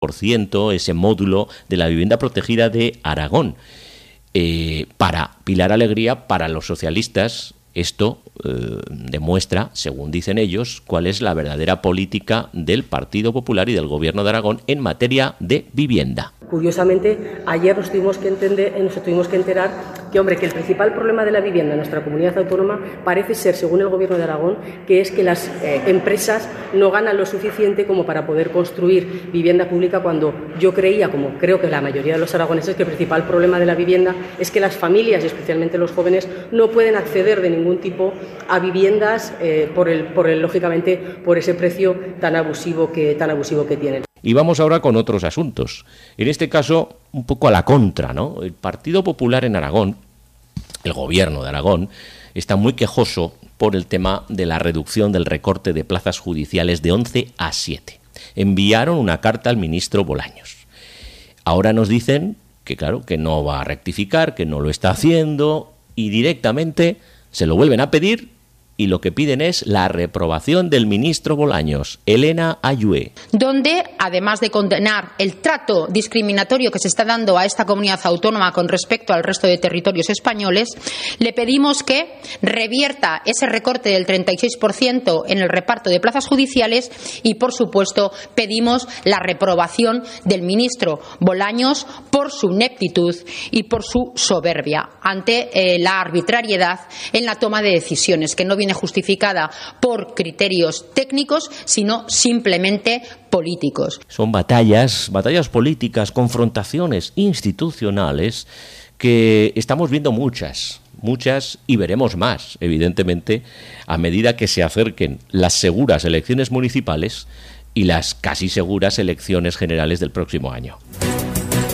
ese módulo de la vivienda protegida de Aragón. Para Pilar Alegría, para los socialistas, esto demuestra, según dicen ellos, cuál es la verdadera política del Partido Popular y del Gobierno de Aragón en materia de vivienda. Curiosamente, ayer nos tuvimos que enterar que el principal problema de la vivienda en nuestra comunidad autónoma parece ser, según el Gobierno de Aragón, que es que las empresas no ganan lo suficiente como para poder construir vivienda pública, cuando yo creía, como creo que la mayoría de los aragoneses, que el principal problema de la vivienda es que las familias, y especialmente los jóvenes, no pueden acceder de ningún tipo a viviendas lógicamente por ese precio tan abusivo que tienen. Y vamos ahora con otros asuntos. En este caso, un poco a la contra, ¿no? El Partido Popular en Aragón, el Gobierno de Aragón, está muy quejoso por el tema de la reducción del recorte de plazas judiciales de 11 a 7. Enviaron una carta al ministro Bolaños. Ahora nos dicen que, claro, que no va a rectificar, que no lo está haciendo, y directamente se lo vuelven a pedir, y lo que piden es la reprobación del ministro Bolaños, Elena Ayue. Donde, además de condenar el trato discriminatorio que se está dando a esta comunidad autónoma con respecto al resto de territorios españoles, le pedimos que revierta ese recorte del 36% en el reparto de plazas judiciales y, por supuesto, pedimos la reprobación del ministro Bolaños por su ineptitud y por su soberbia ante la arbitrariedad en la toma de decisiones, que no viene justificada por criterios técnicos, sino simplemente políticos. Son batallas políticas, confrontaciones institucionales que estamos viendo muchas y veremos más, evidentemente, a medida que se acerquen las seguras elecciones municipales y las casi seguras elecciones generales del próximo año.